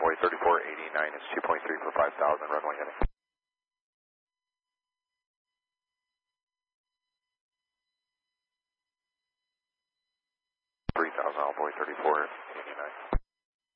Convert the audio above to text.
Envoy 3489 is 2.3 for 5,000, runway heading. 3,000, Envoy 3489.